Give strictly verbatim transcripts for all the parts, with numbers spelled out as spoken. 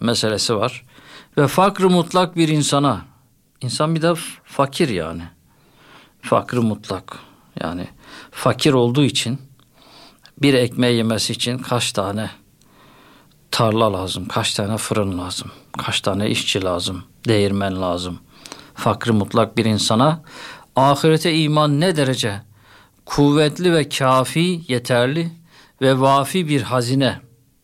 meselesi var. Ve fakr-ı mutlak bir insana, insan bir de fakir yani. Fakr-ı mutlak yani fakir olduğu için bir ekmeği yemesi için kaç tane tarla lazım, kaç tane fırın lazım, kaç tane işçi lazım, değirmen lazım. Fakr-ı mutlak bir insana ahirete iman ne derece kuvvetli ve kafi, yeterli ve vafi bir hazine,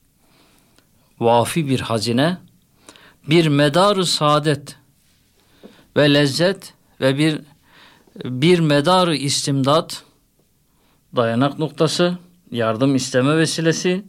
vafi bir hazine, bir medar-ı saadet ve lezzet ve bir bir medar-ı istimdat, dayanak noktası, yardım isteme vesilesi,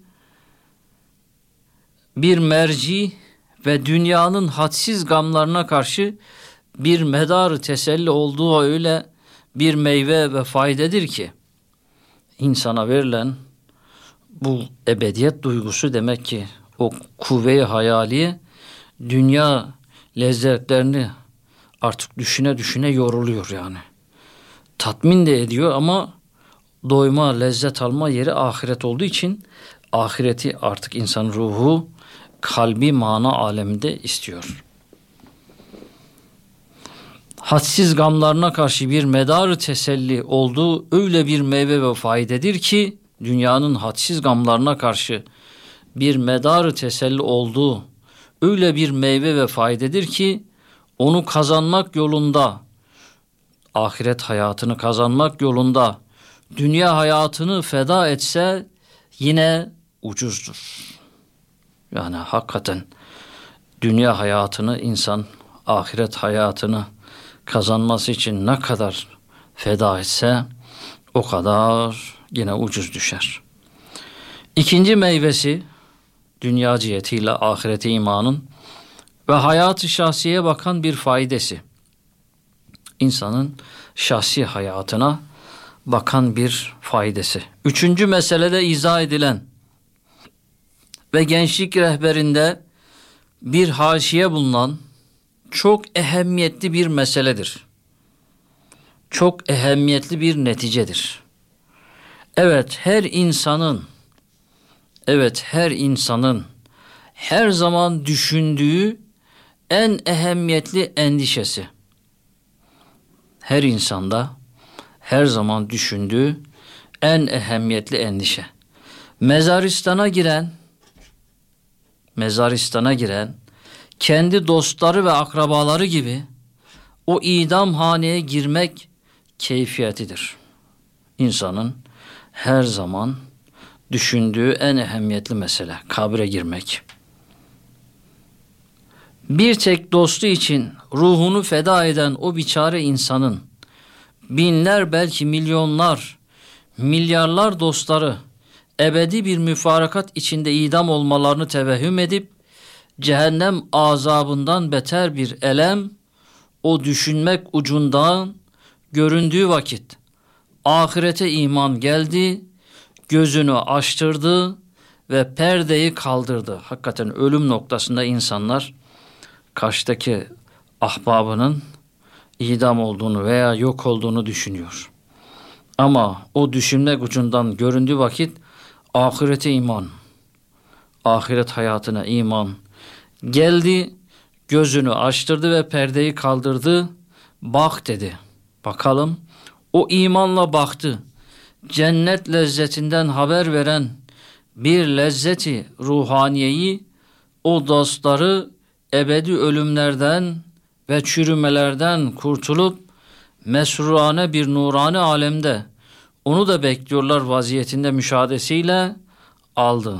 bir merci ve dünyanın hadsiz gamlarına karşı bir medar-ı teselli olduğu öyle bir meyve ve faydedir ki, insana verilen bu ebediyet duygusu demek ki o kuvve-i hayaliye dünya lezzetlerini artık düşüne düşüne yoruluyor yani. Tatmin de ediyor ama doyma, lezzet alma yeri ahiret olduğu için ahireti artık insan ruhu, kalbi mana aleminde istiyor. Hadsiz gamlarına karşı bir medar-ı teselli olduğu öyle bir meyve ve faydedir ki, dünyanın hadsiz gamlarına karşı bir medar-ı teselli olduğu öyle bir meyve ve faydedir ki, onu kazanmak yolunda, ahiret hayatını kazanmak yolunda dünya hayatını feda etse yine ucuzdur. Yani hakikaten dünya hayatını insan ahiret hayatını kazanması için ne kadar feda etse o kadar yine ucuz düşer. İkinci meyvesi dünya cihetiyle ahirete imanın ve hayat-ı şahsiye bakan bir faydası. İnsanın şahsi hayatına bakan bir faydası. Üçüncü meselede izah edilen ve gençlik rehberinde bir haşiye bulunan çok ehemmiyetli bir meseledir. Çok ehemmiyetli bir neticedir. Evet, her insanın evet her insanın her zaman düşündüğü en ehemmiyetli endişesi. Her insanda her zaman düşündüğü en ehemmiyetli endişe. Mezaristana giren, mezaristana giren, kendi dostları ve akrabaları gibi o idamhaneye girmek keyfiyetidir. İnsanın her zaman düşündüğü en ehemmiyetli mesele, kabre girmek. Bir tek dostu için ruhunu feda eden o biçare insanın binler, belki milyonlar, milyarlar dostları ebedi bir müfarakat içinde idam olmalarını tevehhüm edip cehennem azabından beter bir elem o düşünmek ucundan göründüğü vakit ahirete iman geldi, gözünü açtırdı ve perdeyi kaldırdı. Hakikaten ölüm noktasında insanlar karşıdaki ahbabının idam olduğunu veya yok olduğunu düşünüyor. Ama o düşünmek ucundan göründüğü vakit ahirete iman, ahiret hayatına iman geldi, gözünü açtırdı ve perdeyi kaldırdı. Bak dedi. Bakalım. O imanla baktı. Cennet lezzetinden haber veren bir lezzeti ruhaniyeyi, o dostları ebedi ölümlerden ve çürümelerden kurtulup mesrurane bir nurani alemde onu da bekliyorlar vaziyetinde müşahadesiyle aldı.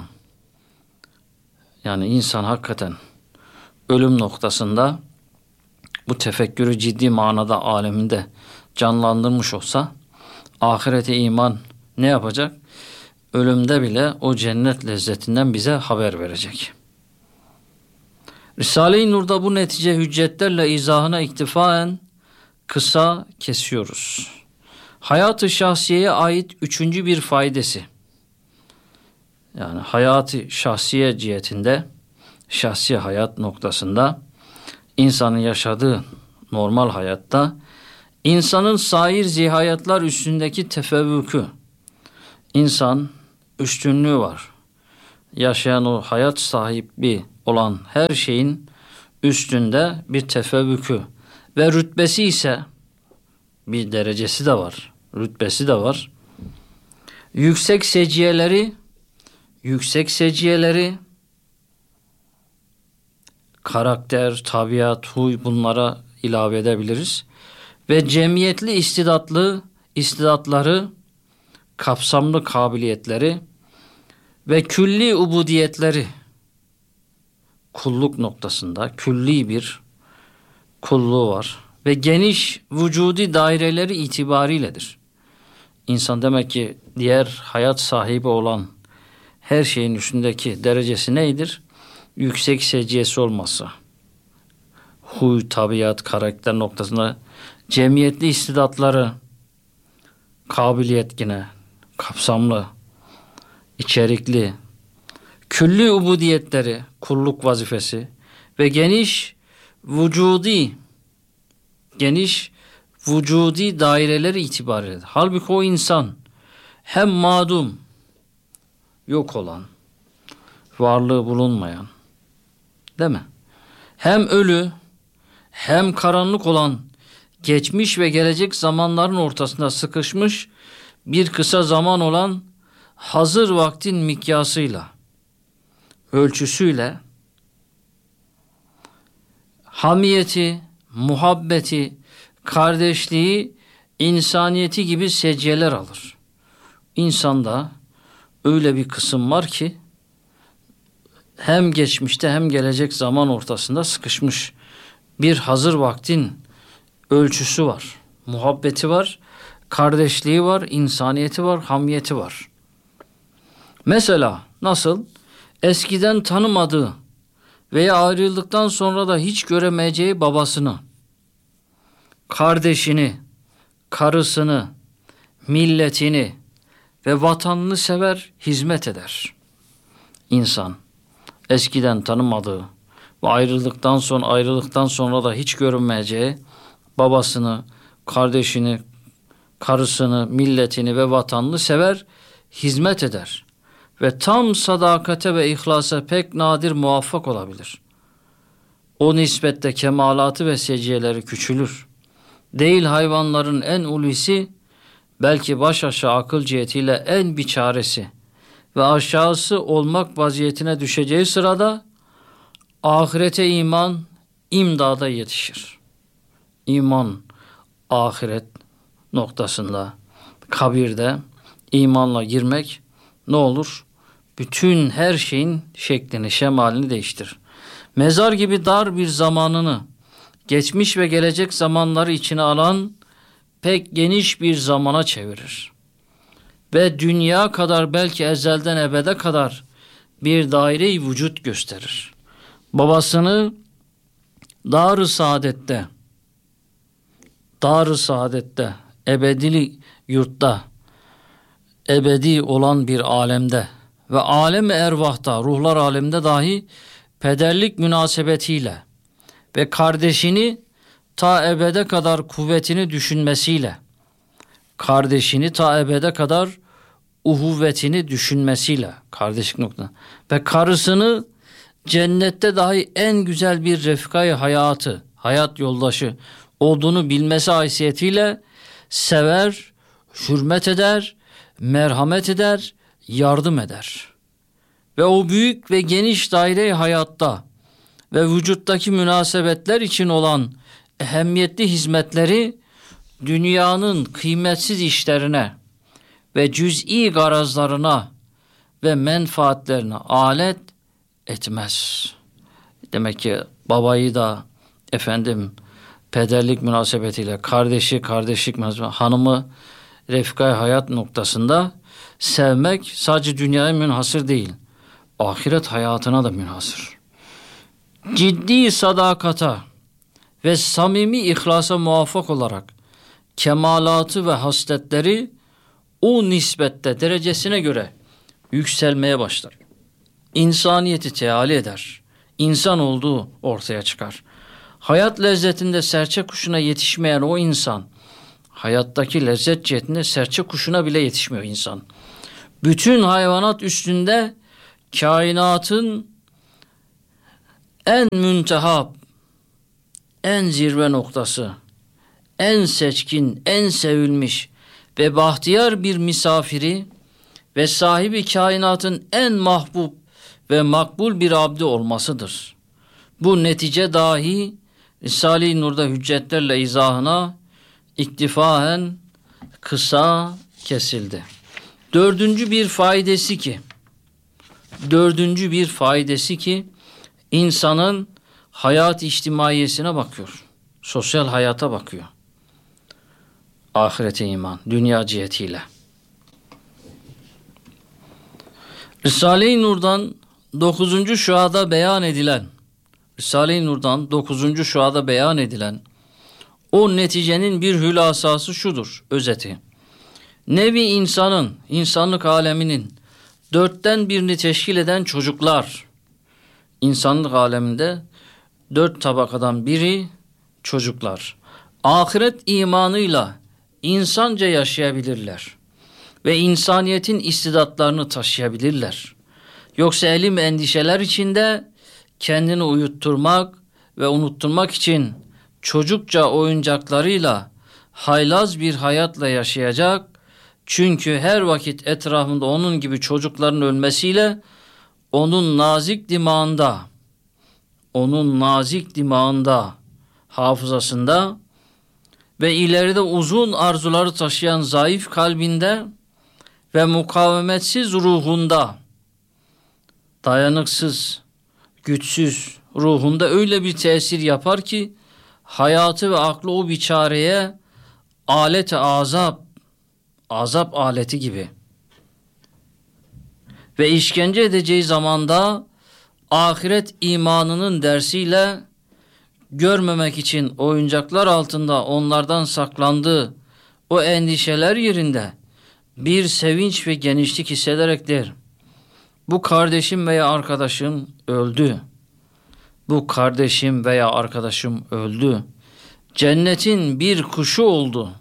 Yani insan hakikaten ölüm noktasında bu tefekkürü ciddi manada aleminde canlandırmış olsa ahirete iman ne yapacak? Ölümde bile o cennet lezzetinden bize haber verecek. Risale-i Nur'da bu netice hüccetlerle izahına iktifaen kısa kesiyoruz. Hayat-ı şahsiyeye ait üçüncü bir faydası. Yani hayat-ı şahsiye cihetinde, şahsi hayat noktasında insanın yaşadığı normal hayatta insanın sair zihayatlar üstündeki tefevvükü, insan üstünlüğü var. Yaşayan o hayat sahibi olan her şeyin üstünde bir tefevvükü ve rütbesi ise bir derecesi de var, rütbesi de var. Yüksek seciyeleri, yüksek seciyeleri, karakter, tabiat, huy bunlara ilave edebiliriz. Ve cemiyetli istidatlı istidatları, kapsamlı kabiliyetleri ve külli ubudiyetleri, kulluk noktasında külli bir kulluğu var ve geniş vücudi daireleri itibariyledir. İnsan demek ki diğer hayat sahibi olan her şeyin üstündeki derecesi neydir? Yüksek seciyesi olmazsa, huy, tabiat, karakter noktasında cemiyetli istidatları, kabiliyet yine kapsamlı, içerikli, külli ubudiyetleri, kulluk vazifesi ve geniş vücudi, geniş vücudi daireleri itibariyle. Halbuki o insan hem madum, yok olan, varlığı bulunmayan, değil mi? Hem ölü, hem karanlık olan, geçmiş ve gelecek zamanların ortasında sıkışmış bir kısa zaman olan hazır vaktin mikyasıyla, ölçüsüyle hamiyeti, muhabbeti, kardeşliği, insaniyeti gibi seciyeler alır. İnsanda öyle bir kısım var ki hem geçmişte hem gelecek zaman ortasında sıkışmış bir hazır vaktin ölçüsü var. Muhabbeti var, kardeşliği var, insaniyeti var, hamiyeti var. Mesela nasıl? Eskiden tanımadığı veya ayrıldıktan sonra da hiç göremeyeceği babasını, kardeşini, karısını, milletini ve vatanını sever, hizmet eder. İnsan eskiden tanımadığı ve ayrıldıktan sonra ayrıldıktan sonra da hiç görünmeyeceği babasını, kardeşini, karısını, milletini ve vatanını sever, hizmet eder. Ve tam sadakate ve ihlasa pek nadir muvaffak olabilir. O nispette kemalatı ve seciyeleri küçülür. Değil hayvanların en ulisi, belki baş aşağı akıl cihetiyle en biçaresi ve aşağısı olmak vaziyetine düşeceği sırada ahirete iman imdada yetişir. İman, ahiret noktasında, kabirde imanla girmek ne olur? Bütün her şeyin şeklini, şemalini değiştirir. Mezar gibi dar bir zamanını, geçmiş ve gelecek zamanları içine alan pek geniş bir zamana çevirir. Ve dünya kadar, belki ezelden ebede kadar bir daire-i vücut gösterir. Babasını dar-ı saadette, dar-ı saadette, ebedili yurtta, ebedi olan bir alemde ve alem-i ervahta, ruhlar aleminde dahi pederlik münasebetiyle ve kardeşini ta ebede kadar kuvvetini düşünmesiyle, kardeşini ta ebede kadar uhuvvetini düşünmesiyle, kardeşlik nokta, ve karısını cennette dahi en güzel bir refkayı hayatı, hayat yoldaşı olduğunu bilmesi haysiyetiyle sever, hürmet eder, merhamet eder, yardım eder. Ve o büyük ve geniş daire-i hayatta ve vücuttaki münasebetler için olan ehemmiyetli hizmetleri dünyanın kıymetsiz işlerine ve cüz'i garazlarına ve menfaatlerine alet etmez. Demek ki babayı da efendim pederlik münasebetiyle, kardeşi kardeşlik münasebetiyle, hanımı refika hayat noktasında sevmek sadece dünyaya münhasır değil, ahiret hayatına da münhasır. Ciddi sadakata ve samimi ihlasa muvaffak olarak kemalatı ve hasletleri o nispette derecesine göre yükselmeye başlar. İnsaniyeti teali eder. İnsan olduğu ortaya çıkar. Hayat lezzetinde serçe kuşuna yetişmeyen o insan, hayattaki lezzet cihetinde serçe kuşuna bile yetişmiyor insan. Bütün hayvanat üstünde kainatın en müntehap, en zirve noktası, en seçkin, en sevilmiş ve bahtiyar bir misafiri ve sahibi kainatın en mahbub ve makbul bir abdi olmasıdır. Bu netice dahi Risale-i Nur'da hüccetlerle izahına iktifaen kısa kesildi. Dördüncü bir faydası ki, dördüncü bir faydası ki insanın hayat içtimaiyesine bakıyor. Sosyal hayata bakıyor. Ahirete iman, dünya cihetiyle. Risale-i Nur'dan dokuzuncu şuada beyan edilen, Risale-i Nur'dan dokuzuncu şuada beyan edilen o neticenin bir hülasası şudur, özeti. Nevi insanın, insanlık aleminin dörtten birini teşkil eden çocuklar, insanlık aleminde dört tabakadan biri çocuklar. Ahiret imanıyla insanca yaşayabilirler ve insaniyetin istidatlarını taşıyabilirler. Yoksa elim endişeler içinde kendini uyutturmak ve unutturmak için çocukça oyuncaklarıyla haylaz bir hayatla yaşayacak. Çünkü her vakit etrafında onun gibi çocukların ölmesiyle onun nazik dimağında, onun nazik dimağında, hafızasında ve ileride uzun arzuları taşıyan zayıf kalbinde ve mukavemetsiz ruhunda, dayanıksız, güçsüz ruhunda öyle bir tesir yapar ki hayatı ve aklı o biçareye alet-i azap, azap aleti gibi ve işkence edeceği zamanda ahiret imanının dersiyle görmemek için oyuncaklar altında onlardan saklandığı o endişeler yerinde bir sevinç ve genişlik hissederek der: bu kardeşim veya arkadaşım öldü. Bu kardeşim veya arkadaşım öldü. Cennetin bir kuşu oldu.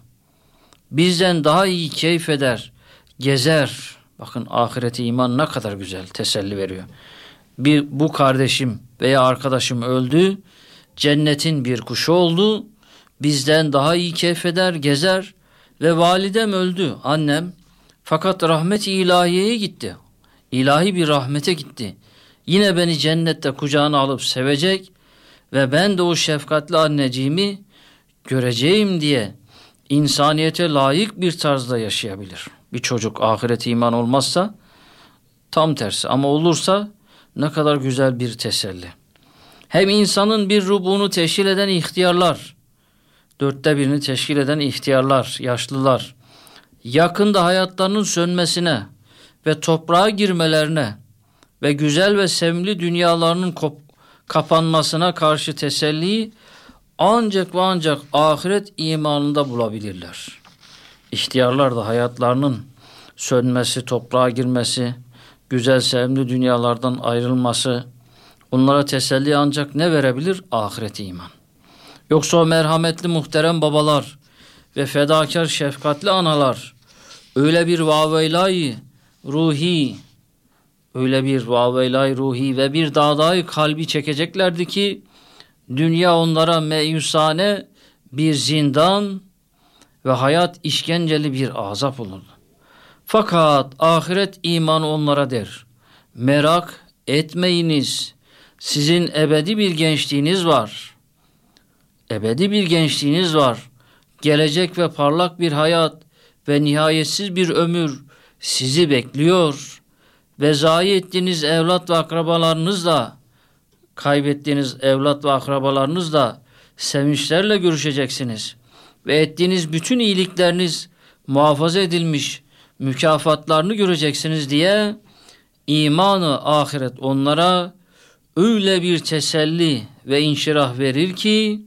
Bizden daha iyi keyif eder, gezer. Bakın ahireti iman ne kadar güzel teselli veriyor. Bir, bu kardeşim veya arkadaşım öldü. Cennetin bir kuşu oldu. Bizden daha iyi keyif eder, gezer. Ve validem öldü, annem. Fakat rahmet-i ilahiyeye gitti. İlahi bir rahmete gitti. Yine beni cennette kucağına alıp sevecek ve ben de o şefkatli anneciğimi göreceğim diye insaniyete layık bir tarzda yaşayabilir. Bir çocuk ahiret iman olmazsa tam tersi, ama olursa ne kadar güzel bir teselli. Hem insanın bir rubuğunu teşkil eden ihtiyarlar, dörtte birini teşkil eden ihtiyarlar, yaşlılar, yakında hayatlarının sönmesine ve toprağa girmelerine ve güzel ve sevimli dünyalarının kop- kapanmasına karşı teselliyi ancak ve ancak ahiret imanında bulabilirler. İhtiyarlar da hayatlarının sönmesi, toprağa girmesi, güzel sevimli dünyalardan ayrılması, onlara teselli ancak ne verebilir? Ahiret iman. Yoksa o merhametli muhterem babalar ve fedakar şefkatli analar öyle bir vaveylay ruhi, öyle bir vaveylay ruhi ve bir dağdayı kalbi çekeceklerdi ki dünya onlara meyusane bir zindan ve hayat işkenceli bir azap olurdu. Fakat ahiret imanı onlara der: merak etmeyiniz, sizin ebedi bir gençliğiniz var. Ebedi bir gençliğiniz var. Gelecek ve parlak bir hayat ve nihayetsiz bir ömür sizi bekliyor. Ve zayi ettiğiniz evlat ve akrabalarınızla, kaybettiğiniz evlat ve akrabalarınızla sevinçlerle görüşeceksiniz. Ve ettiğiniz bütün iyilikleriniz muhafaza edilmiş, mükafatlarını göreceksiniz diye imanı ahiret onlara öyle bir teselli ve inşirah verir ki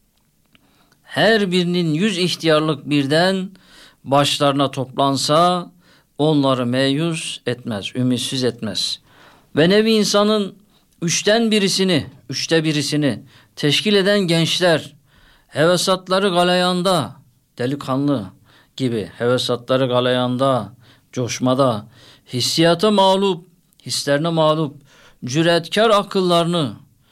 her birinin yüz ihtiyarlık birden başlarına toplansa onları meyus etmez, ümitsiz etmez. Ve nevi insanın üçten birisini, üçte birisini teşkil eden gençler, hevesatları galayanda, delikanlı gibi hevesatları galayanda, coşmada, hissiyata mağlup, hislerine mağlup, cüretkar akıllarını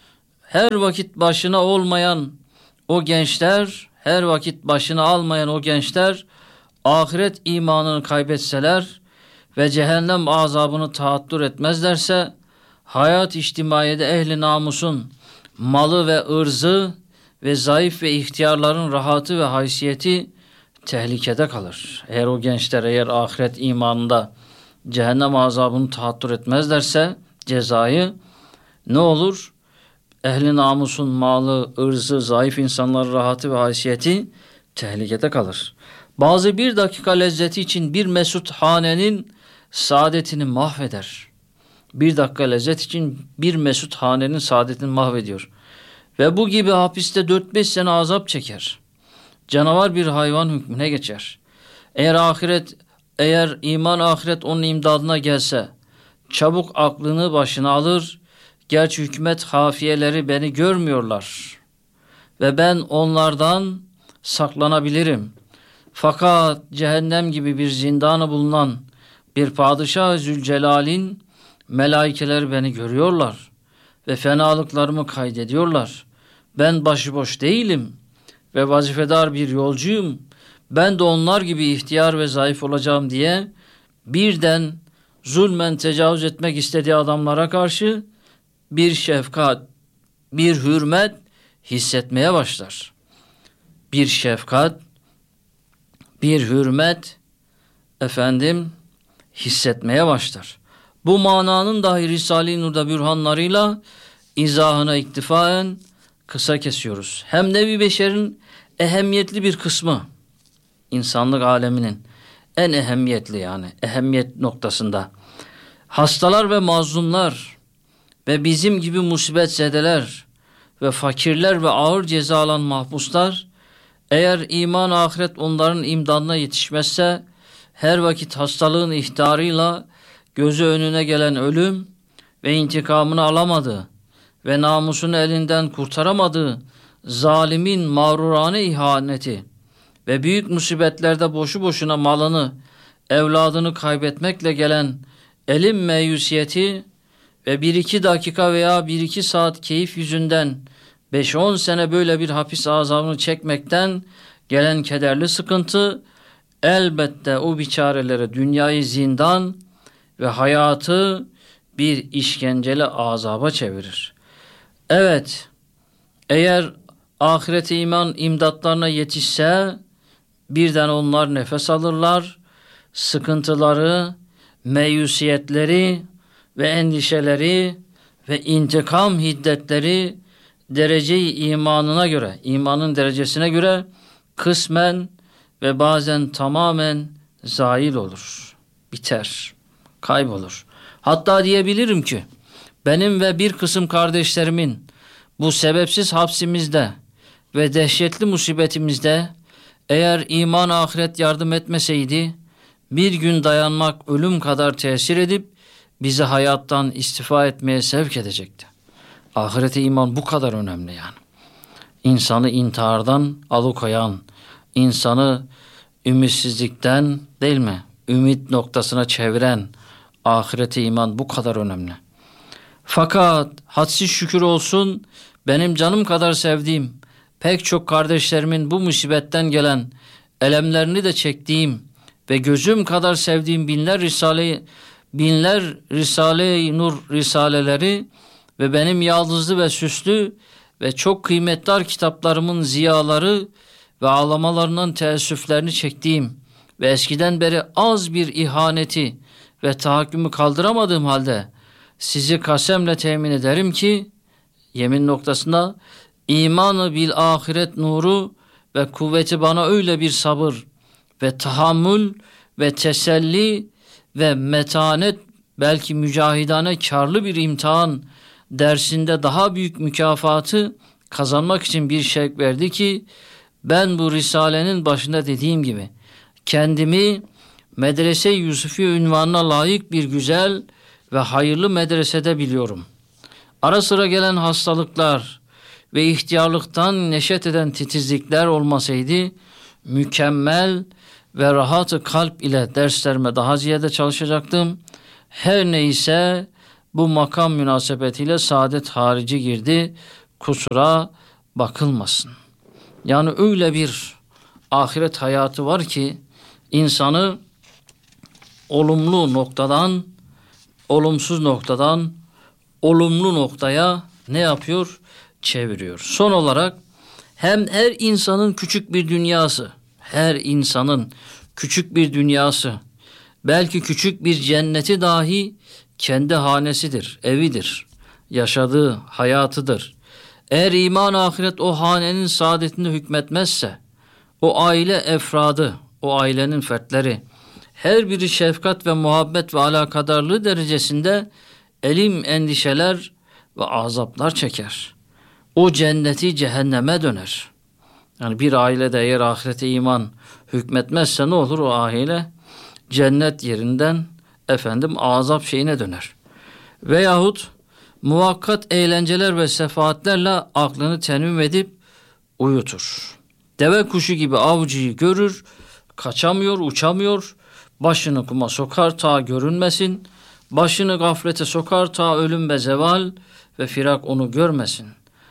her vakit başına olmayan o gençler, her vakit başına almayan o gençler ahiret imanını kaybetseler ve cehennem azabını tahattür etmezlerse hayat içtimaiyede ehli namusun malı ve ırzı ve zayıf ve ihtiyarların rahatı ve haysiyeti tehlikede kalır. Eğer o gençler eğer ahiret imanında cehennem azabını tahattür etmezlerse cezayı ne olur? Ehli namusun malı, ırzı, zayıf insanların rahatı ve haysiyeti tehlikede kalır. Bazı bir dakika lezzeti için bir mesut hanenin saadetini mahveder. Bir dakika lezzet için bir mesut hanenin saadetini mahvediyor. Ve bu gibi hapiste dört beş sene azap çeker. Canavar bir hayvan hükmüne geçer. Eğer ahiret, eğer iman ahiret onun imdadına gelse, çabuk aklını başına alır. Gerçi hükümet hafiyeleri beni görmüyorlar ve ben onlardan saklanabilirim. Fakat cehennem gibi bir zindanı bulunan bir padişah Zülcelal'in melaikeler beni görüyorlar ve fenalıklarımı kaydediyorlar. Ben başıboş değilim ve vazifedar bir yolcuyum. Ben de onlar gibi ihtiyar ve zayıf olacağım diye birden zulmen tecavüz etmek istediği adamlara karşı bir şefkat, bir hürmet hissetmeye başlar. Bir şefkat, bir hürmet efendim hissetmeye başlar. Bu mananın dahi Risale-i Nur'da bürhanlarıyla izahına iktifaen kısa kesiyoruz. Hem nevi beşerin ehemmiyetli bir kısmı, insanlık aleminin en ehemmiyetli yani ehemmiyet noktasında hastalar ve mazlumlar ve bizim gibi musibetzedeler ve fakirler ve ağır ceza alan mahpuslar eğer iman ahiret onların imdadına yetişmezse her vakit hastalığın ihtarıyla gözü önüne gelen ölüm ve intikamını alamadığı ve namusunu elinden kurtaramadığı zalimin mağrurane ihaneti ve büyük musibetlerde boşu boşuna malını, evladını kaybetmekle gelen elim meyusiyeti ve bir iki dakika veya bir iki saat keyif yüzünden beş on sene böyle bir hapis azabını çekmekten gelen kederli sıkıntı elbette o biçarelere dünyayı zindan ve hayatı bir işkenceli azaba çevirir. Evet, eğer ahirete iman imdatlarına yetişse birden onlar nefes alırlar, sıkıntıları, meyusiyetleri ve endişeleri ve intikam hiddetleri derece-i imanına göre, imanın derecesine göre kısmen ve bazen tamamen zail olur, biter, kaybolur. Hatta diyebilirim ki benim ve bir kısım kardeşlerimin bu sebepsiz hapsimizde ve dehşetli musibetimizde eğer iman ahiret yardım etmeseydi bir gün dayanmak ölüm kadar tesir edip bizi hayattan istifa etmeye sevk edecekti. Ahirete iman bu kadar önemli yani. İnsanı intihardan alıkoyan, insanı ümitsizlikten değil mi? Ümit noktasına çeviren ahirete iman bu kadar önemli. Fakat hadsiz şükür olsun benim canım kadar sevdiğim pek çok kardeşlerimin bu musibetten gelen elemlerini de çektiğim ve gözüm kadar sevdiğim binler risale binler Risale-i Nur risaleleri ve benim yaldızlı ve süslü ve çok kıymetli kitaplarımın ziyaları ve ağlamalarından teessüflerini çektiğim ve eskiden beri az bir ihaneti ve tahakkümü kaldıramadığım halde sizi kasemle temin ederim ki yemin noktasında imanı bil ahiret nuru ve kuvveti bana öyle bir sabır ve tahammül ve teselli ve metanet belki mücahidane karlı bir imtihan dersinde daha büyük mükafatı kazanmak için bir şevk verdi ki ben bu risalenin başında dediğim gibi kendimi Medrese-i Yusufi ünvanına layık bir güzel ve hayırlı medresede biliyorum. Ara sıra gelen hastalıklar ve ihtiyarlıktan neşet eden titizlikler olmasaydı mükemmel ve rahat-ı kalp ile derslerime daha ziyade çalışacaktım. Her neyse bu makam münasebetiyle saadet harici girdi. kusura bakılmasın. Yani öyle bir ahiret hayatı var ki insanı olumlu noktadan, olumsuz noktadan olumlu noktaya ne yapıyor? Çeviriyor. Son olarak hem her insanın küçük bir dünyası, her insanın küçük bir dünyası, belki küçük bir cenneti dahi kendi hanesidir, evidir, yaşadığı hayatıdır. Eğer iman ahiret o hanenin saadetinde hükmetmezse, o aile efradı, o ailenin fertleri, her biri şefkat ve muhabbet ve alakadarlığı derecesinde elim endişeler ve azaplar çeker. O cenneti cehenneme döner. Yani bir ailede eğer ahirete iman hükmetmezse ne olur? O aile cennet yerinden efendim azap şeyine döner. Veyahut muvakkat eğlenceler ve sefaatlerle aklını tenvim edip uyutur. Deve kuşu gibi avcıyı görür, kaçamıyor, uçamıyor, başını kuma sokar ta görünmesin, başını gaflete sokar ta ölüm ve zeval ve firak onu görmesin.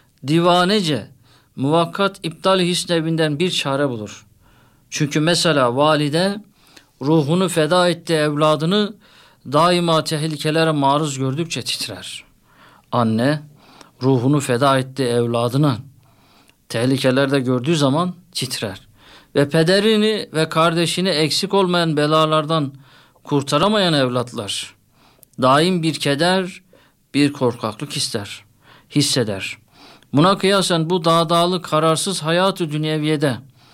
Divanece muvakkat iptal hisnevinden bir çare bulur. Çünkü mesela valide ruhunu feda ettiği evladını daima tehlikelere maruz gördükçe titrer. Anne ruhunu feda ettiği evladını tehlikelerde gördüğü zaman titrer. Ve pederini ve kardeşini eksik olmayan belalardan kurtaramayan evlatlar daim bir keder, bir korkaklık ister, hisseder. Buna kıyasen bu dağdağlı kararsız hayat-ı dünyeviyede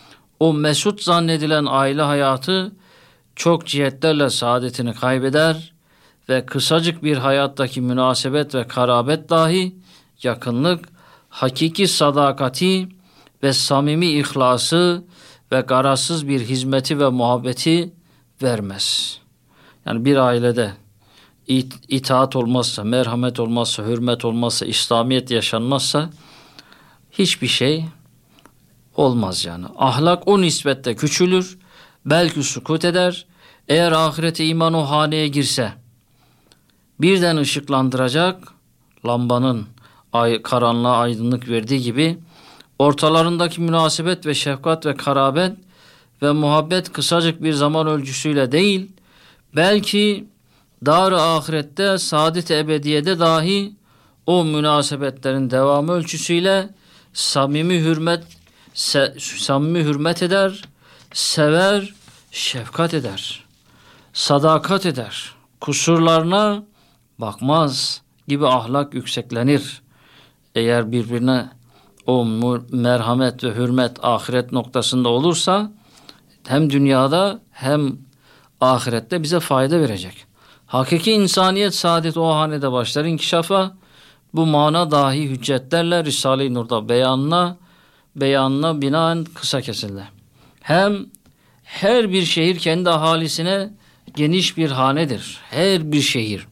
o mesut zannedilen aile hayatı çok cihetlerle saadetini kaybeder ve kısacık bir hayattaki münasebet ve karabet dahi yakınlık, hakiki sadakati ve samimi ihlası ve garazsız bir hizmeti ve muhabbeti vermez. Yani bir ailede it- itaat olmazsa, merhamet olmazsa, hürmet olmazsa, İslamiyet yaşanmazsa hiçbir şey olmaz yani. Ahlak o nispette küçülür, belki sukut eder. Eğer ahirete iman o haneye girse, birden ışıklandıracak lambanın ay, karanlığa aydınlık verdiği gibi ortalarındaki münasebet ve şefkat ve karabet ve muhabbet kısacık bir zaman ölçüsüyle değil, belki dar-ı ahirette, saadet-i ebediyede dahi o münasebetlerin devamı ölçüsüyle samimi hürmet se, samimi hürmet eder, sever, şefkat eder, sadakat eder, kusurlarına bakmaz gibi ahlak yükseklenir. Eğer birbirine o merhamet ve hürmet ahiret noktasında olursa hem dünyada hem ahirette bize fayda verecek. Hakiki insaniyet saadet o hanede başlar inkişafa. Bu mana dahi hüccetlerle Risale-i Nur'da beyanına beyanına binaen kısa kesildi. Hem her bir şehir kendi ahalisine geniş bir hanedir. Her bir şehir.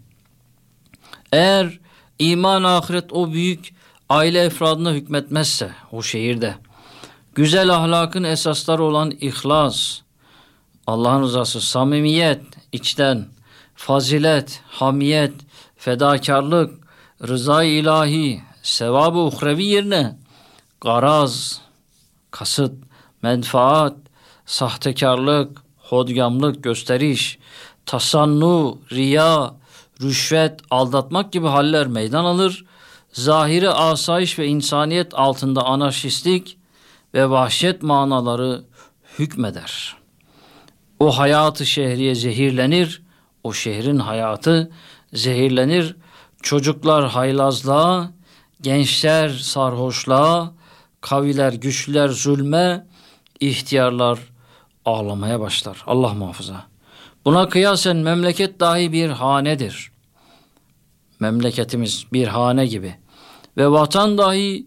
Eğer iman ahiret o büyük aile efradına hükmetmezse o şehirde, güzel ahlakın esasları olan ihlas, Allah'ın rızası, samimiyet, içten, fazilet, hamiyet, fedakarlık, rıza-i ilahi, sevab-ı uhrevi yerine garaz, kasıt, menfaat, sahtekarlık, hodgamlık, gösteriş, tasannu, riya, rüşvet, aldatmak gibi haller meydan alır. Zahiri asayiş ve insaniyet altında anarşistlik ve vahşet manaları hükmeder. O hayatı şehriye zehirlenir, o şehrin hayatı zehirlenir. Çocuklar haylazlığa, gençler sarhoşluğa, kaviler güçlüler zulme, ihtiyarlar ağlamaya başlar. Allah muhafaza. Buna kıyasen memleket dahi bir hanedir. Memleketimiz bir hane gibi. Ve vatan dahi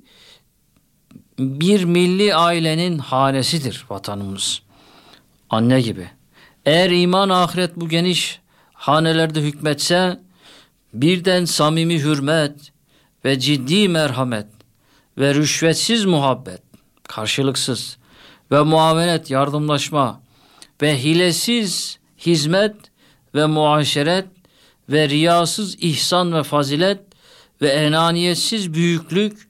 bir milli ailenin hanesidir vatanımız. Anne gibi. Eğer iman ahiret bu geniş hanelerde hükmetse, birden samimi hürmet ve ciddi merhamet ve rüşvetsiz muhabbet, karşılıksız ve muavenet, yardımlaşma ve hilesiz hizmet ve muaşeret ve riyasız ihsan ve fazilet ve enaniyetsiz büyüklük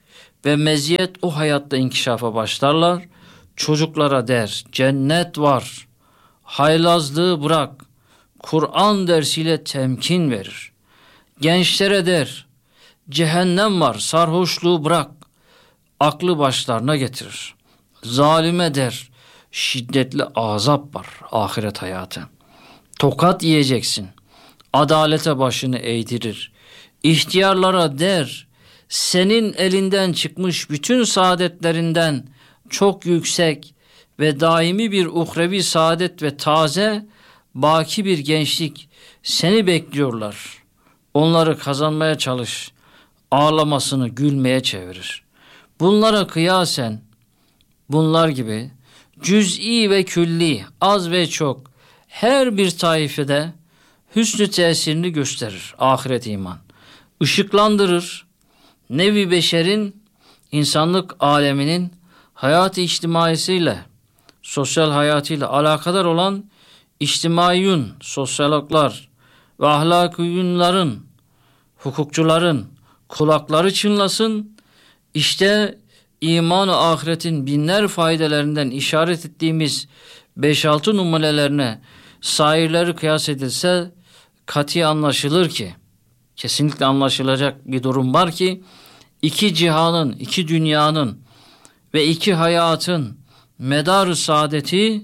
ve meziyet o hayatta inkişafa başlarlar. Çocuklara der, cennet var, haylazlığı bırak, Kur'an dersiyle temkin verir. Gençlere der, cehennem var, sarhoşluğu bırak, aklı başlarına getirir. Zalime der, şiddetli azap var, ahiret hayatı. Tokat yiyeceksin, adalete başını eğdirir. İhtiyarlara der, senin elinden çıkmış bütün saadetlerinden çok yüksek ve daimi bir uhrevi saadet ve taze, baki bir gençlik seni bekliyorlar. Onları kazanmaya çalış, ağlamasını gülmeye çevirir. Bunlara kıyasen, bunlar gibi cüz'i ve külli, az ve çok her bir taifede hüsnü tesirini gösterir ahiret iman. Işıklandırır, nevi beşerin, insanlık aleminin hayat-ı içtimaisiyle, sosyal hayatıyla alakadar olan içtimaiyun, sosyologlar ve ahlakiyunların, hukukçuların kulakları çınlasın. İşte iman-ı ahiretin binler faydalarından işaret ettiğimiz beş altı numunelerine sairleri kıyas edilse kati anlaşılır ki, kesinlikle anlaşılacak bir durum var ki, iki cihanın, iki dünyanın ve iki hayatın medar-ı saadeti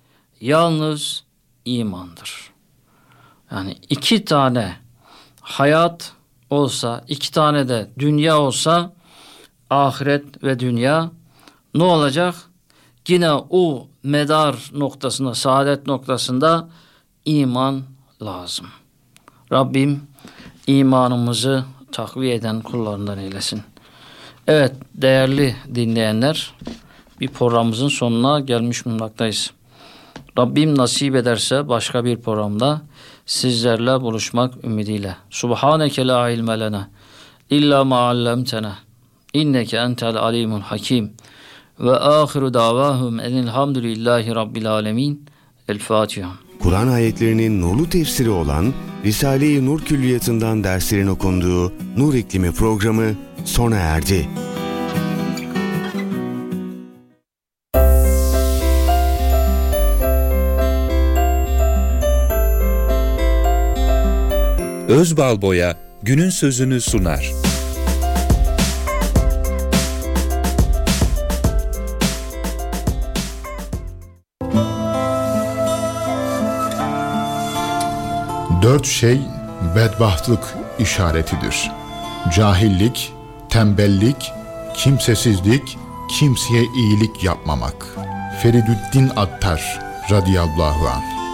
yalnız imandır. Yani iki tane hayat olsa, iki tane de dünya olsa, ahiret ve dünya ne olacak? Yine o medar noktasında, saadet noktasında iman lazım. Rabbim imanımızı takviye eden kullarından eylesin. Evet değerli dinleyenler, bir programımızın sonuna gelmiş bulunmaktayız. Rabbim nasip ederse başka bir programda sizlerle buluşmak ümidiyle. Subhaneke la ilme lena illa ma allamtena inneke entel alimul hakim ve ahiru davahum enilhamdülillahi rabbil alemin. El Fatiha. Kur'an ayetlerinin nurlu tefsiri olan Risale-i Nur Külliyatı'ndan derslerin okunduğu Nur İklimi programı sona erdi. Özbalboya günün sözünü sunar. Dört şey bedbahtlık işaretidir. Cahillik, tembellik, kimsesizlik, kimseye iyilik yapmamak. Feridüddin Attar radıyallahu anh.